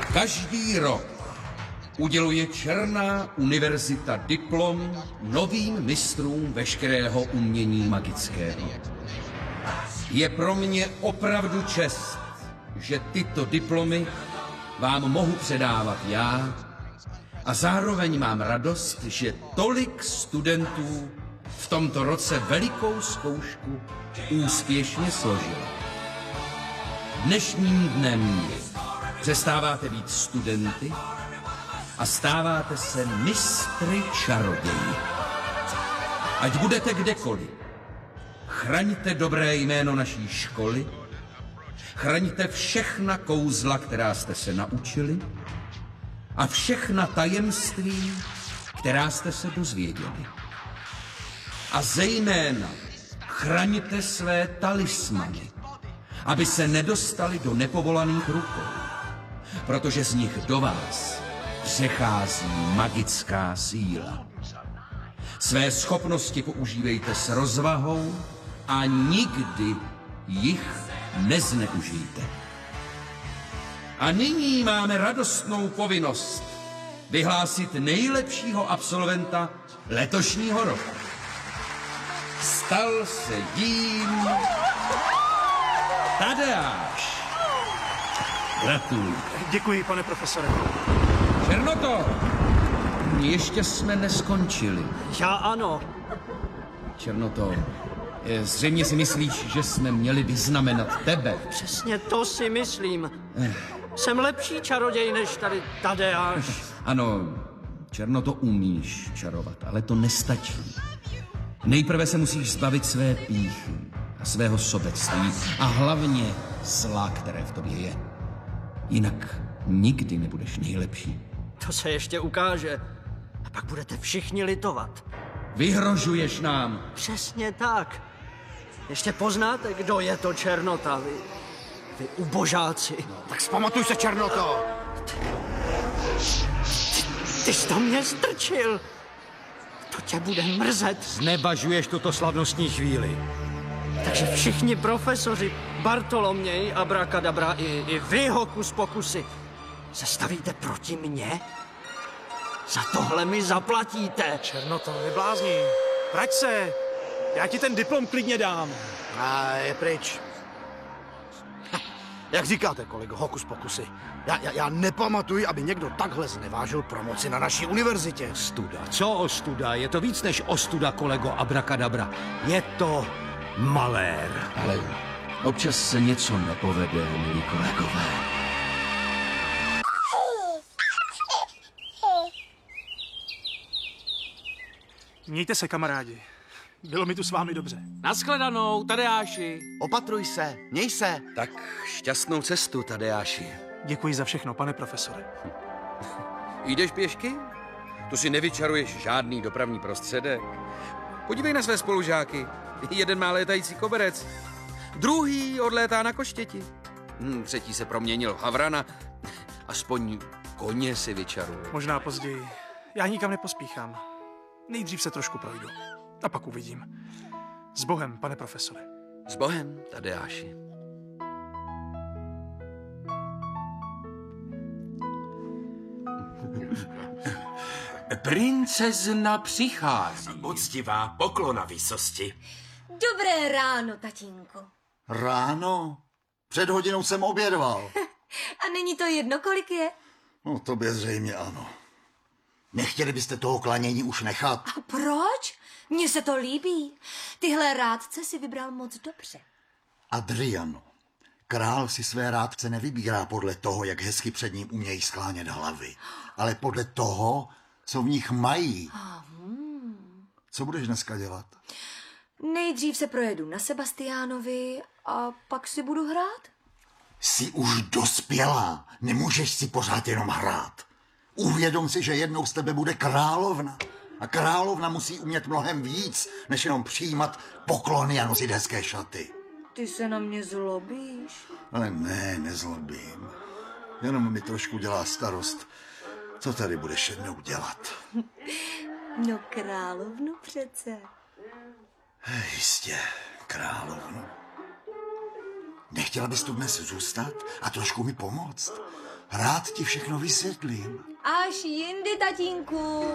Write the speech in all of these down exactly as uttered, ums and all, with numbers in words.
Každý rok uděluje Černá univerzita diplom novým mistrům veškerého umění magického. Je pro mě opravdu čest, že tyto diplomy vám mohu předávat já a zároveň mám radost, že tolik studentů v tomto roce velikou zkoušku úspěšně složilo. Dnešním dnem přestáváte být studenty a stáváte se mistry čaroději. Ať budete kdekoliv, chraňte dobré jméno naší školy, chraňte všechna kouzla, která jste se naučili, a všechna tajemství, která jste se dozvěděli. A zejména chraňte své talismany, aby se nedostali do nepovolaných rukou, protože z nich do vás přechází magická síla. Své schopnosti používejte s rozvahou a nikdy jich nezneužijte. A nyní máme radostnou povinnost vyhlásit nejlepšího absolventa letošního roku. Stal se jím Tadeáš. Gratuluji. Děkuji, pane profesore. Černoto, ještě jsme neskončili. Já ano. Černoto, zřejmě si myslíš, že jsme měli vyznamenat tebe. Přesně to si myslím. Jsem lepší čaroděj než tady Tadeáš. Ano, Černoto, umíš čarovat, ale to nestačí. Nejprve se musíš zbavit své pýchy a svého sobectví a hlavně zla, které v tobě je. Jinak nikdy nebudeš nejlepší. To se ještě ukáže. A pak budete všichni litovat. Vyhrožuješ nám. Přesně tak. Ještě poznáte, kdo je to Černota, vy, vy ubožáci. Tak vzpamatuj se, Černoto! Ty jsi to mě strčil. To tě bude mrzet. Znevažuješ tuto slavnostní chvíli. Takže všichni profesoři, Bartoloměj, Abrakadabra i, i vy, Hokus Pokusy, se stavíte proti mně? Za tohle mi zaplatíte. Černoto, neblázni. Vrať se. Já ti ten diplom klidně dám. A je pryč. Jak říkáte, kolego, Hokus Pokusy? Já, já, já nepamatuji, aby někdo takhle znevážil promoci na naší univerzitě. Studa. Co ostuda? Je to víc než ostuda, kolego Abrakadabra. Je to malér. Ale občas se něco nepovede, milí kolegové. Mějte se, kamarádi. Bylo mi tu s vámi dobře. Naschledanou, Tadeáši. Opatruj se, měj se. Tak šťastnou cestu, Tadeáši. Děkuji za všechno, pane profesore. Jdeš pěšky? Tu si nevyčaruješ žádný dopravní prostředek. Podívej na své spolužáky. Jeden má létající koberec, druhý odlétá na koštěti. Hm, třetí se proměnil v havrana. Aspoň koně si vyčaruje. Možná později. Já nikam nepospíchám. Nejdřív se trošku projdu. A pak uvidím. S Bohem, pane profesore. S Bohem, Tadeáši. Princezna přichází. Poctivá poklona výsosti. Dobré ráno, tatínku. Ráno? Před hodinou jsem obědval. A není to jedno, kolik je? No, tobě zřejmě ano. Nechtěli byste toho klanění už nechat? A proč? Mně se to líbí. Tyhle rádce si vybral moc dobře. Adriano, král si své rádce nevybírá podle toho, jak hezky před ním umějí sklánět hlavy, ale podle toho, co v nich mají. Co budeš dneska dělat? Nejdřív se projedu na Sebastiánovi a pak si budu hrát. Jsi už dospělá, nemůžeš si pořád jenom hrát. Uvědom si, že jednou z tebe bude královna. A královna musí umět mnohem víc, než jenom přijímat poklony a nosit hezké šaty. Ty se na mě zlobíš? Ale ne, nezlobím. Jenom mi trošku dělá starost, co tady budeš jednou dělat. No královnu přece. Jistě, královnu. Nechtěla bys tu dnes zůstat a trošku mi pomoct? Rád ti všechno vysvětlím. Až jindy, tatínku.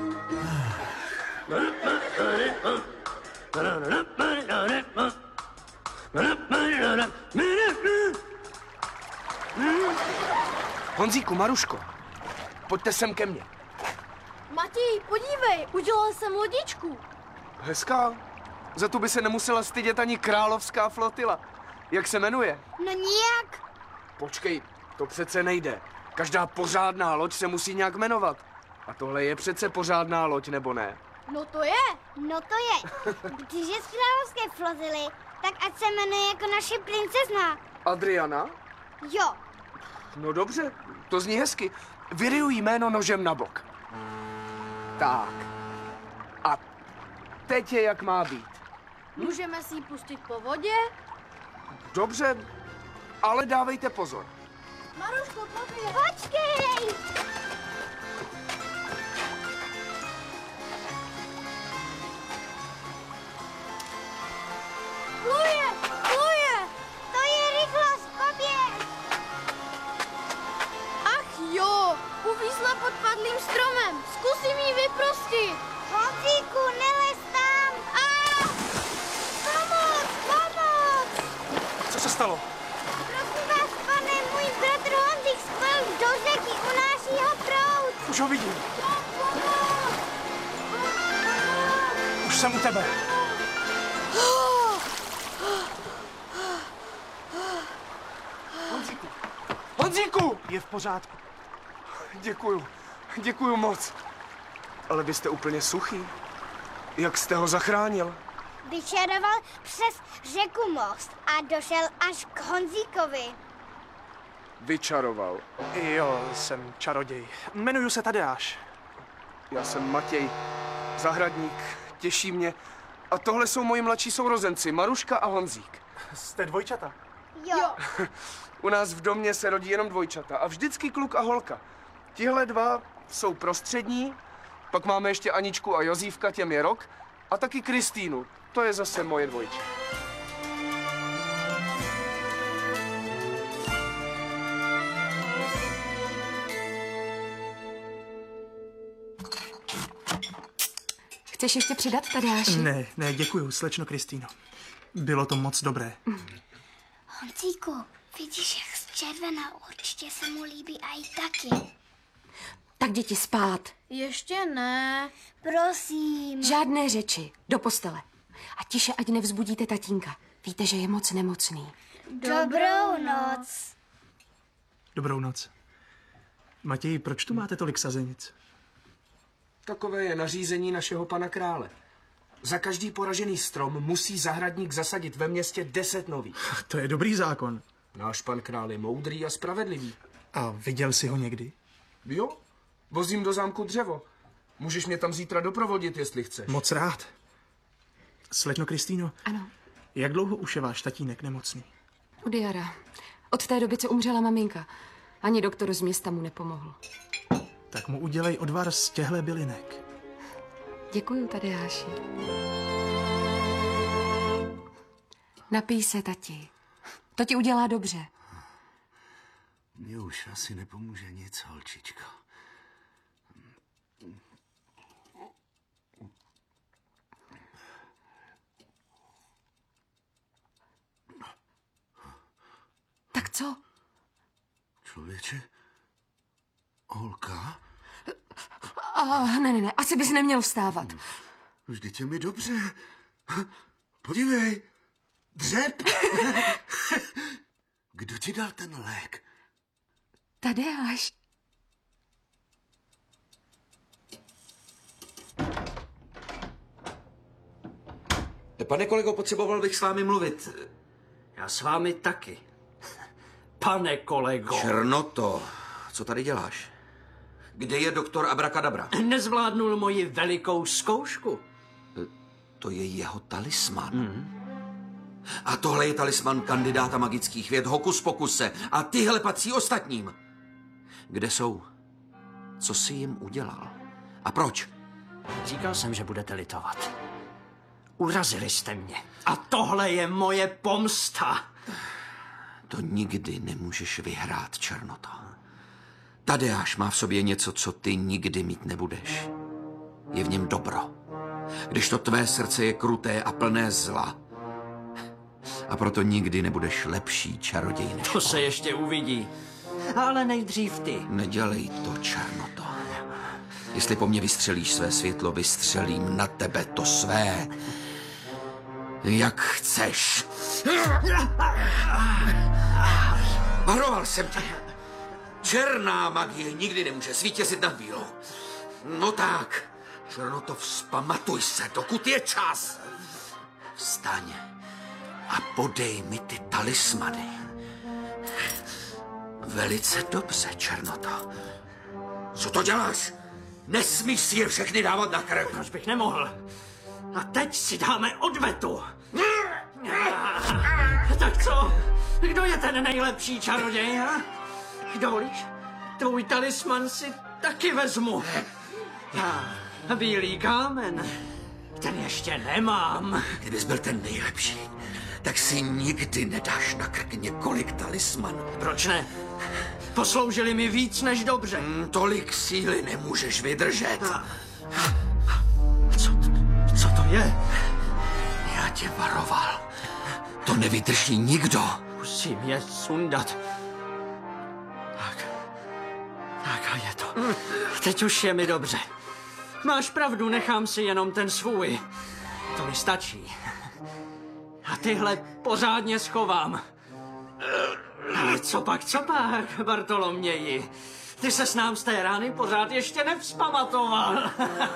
Honzíku, Maruško, pojďte sem ke mně. Matěj, podívej, udělal jsem lodičku. Hezká. Za tu by se nemusela stydět ani královská flotila. Jak se jmenuje? No nijak. Počkej, to přece nejde. Každá pořádná loď se musí nějak jmenovat. A tohle je přece pořádná loď, nebo ne? No to je. No to je. Když je z královské flotily, tak ať se jmenuje jako naše princezna. Adriana? Jo. No dobře, to zní hezky. Vyriju jméno nožem na bok. Tak. A teď je jak má být. Můžeme si ji pustit po vodě? Dobře, ale dávejte pozor. Maruško, poběž. Počkej! Pluje, pluje! To je rychlost, poběž! Ach jo, uvízla pod padlým stromem. Zkusím ji vyprostit. Honzíku, nelez tam! A! Pomoc, pomoc! Co se stalo? Prosím vás, pane, můj bratr Honzík spadl do řeky, unáší ho proud. Už ho vidím. Pomoc! Už jsem u tebe. Honzíku! Honzíku! Je v pořádku. Děkuju, děkuju moc. Ale vy jste úplně suchý. Jak jste ho zachránil? Vyčaroval přes řeku most a došel až k Honzíkovi. Vyčaroval. Jo, jsem čaroděj. Jmenuju se Tadeáš. Já jsem Matěj, zahradník, těší mě. A tohle jsou moji mladší sourozenci, Maruška a Honzík. Jste dvojčata? Jo. U nás v domě se rodí jenom dvojčata a vždycky kluk a holka. Tihle dva jsou prostřední, pak máme ještě Aničku a Jozívka, těm je rok, a taky Kristýnu, to je zase moje dvojče. Chceš ještě přidat, Tadeáši? Ne, ne, děkuju, slečno Kristýno. Bylo to moc dobré. Honzíku, vidíš, jak zčervená, určitě se mu líbí a i taky. Tak děti spát. Ještě ne. Prosím. Žádné řeči. Do postele. A tiše, ať nevzbudíte tatínka. Víte, že je moc nemocný. Dobrou noc. Dobrou noc. Matěji, proč tu máte tolik sazenic? Takové je nařízení našeho pana krále. Za každý poražený strom musí zahradník zasadit ve městě deset nových. To je dobrý zákon. Náš pan král je moudrý a spravedlivý. A viděl jsi ho někdy? Jo, vozím do zámku dřevo. Můžeš mě tam zítra doprovodit, jestli chceš. Moc rád. Slečno Kristýno, Ano. jak dlouho už je váš tatínek nemocný? Od jara. Od té doby, co umřela maminka. Ani doktor z města mu nepomohl. Tak mu udělej odvar z těchto bylinek. Děkuju, Tadeáši. Napij se, tati. To ti udělá dobře. Mně už asi nepomůže nic, holčičko. Tak co? Člověče? Holka? A, ne, ne, ne, asi bys neměl vstávat. Vždyť je mi dobře. Podívej, dřep. Kdo ti dal ten lék? Tadeáš. Pane kolego, potřeboval bych s vámi mluvit. Já s vámi taky. Pane kolego. Černoto, co tady děláš? Kde je doktor Abrakadabra? Nezvládnul moji velikou zkoušku. To je jeho talisman. Mm. A tohle je talisman kandidáta magických věd Hokus Pokuse. A tyhle patří ostatním. Kde jsou? Co jsi jim udělal? A proč? Říkal jsem, že budete litovat. Urazili jste mě. A tohle je moje pomsta. To nikdy nemůžeš vyhrát, Černoto. Tadeáš má v sobě něco, co ty nikdy mít nebudeš. Je v něm dobro. Když to tvé srdce je kruté a plné zla. A proto nikdy nebudeš lepší čaroděj než To se ještě uvidí. Ale nejdřív ty. Nedělej to, Černoto. Jestli po mně vystřelíš své světlo, vystřelím na tebe to své. Jak chceš. Varoval jsem tě. Černá magie nikdy nemůže zvítězit nad bílou. No tak, Černoto, vzpamatuj se, dokud je čas. Vstaň a podej mi ty talismany. Velice dobře, Černoto. Co to děláš? Nesmíš si je všechny dávat na krk. Proč bych nemohl? A teď si dáme odvetu. Tak co? Kdo je ten nejlepší čaroděj, ha? Dovolíš? Tvůj talisman si taky vezmu. A bílý kámen, ten ještě nemám. Kdybys byl ten nejlepší, tak si nikdy nedáš na krk několik talismanů. Proč ne? Posloužili mi víc než dobře. Hmm, tolik síly nemůžeš vydržet. A... Co, co to je? Já tě varoval. To nevydrží nikdo. Musím je sundat. Tak. Tak a je to. Teď už je mi dobře. Máš pravdu, nechám si jenom ten svůj. To mi stačí. A tyhle pořádně schovám. Ale co pak, co pak, Bartoloměji? Ty se s nám z té rány pořád ještě nevzpamatoval.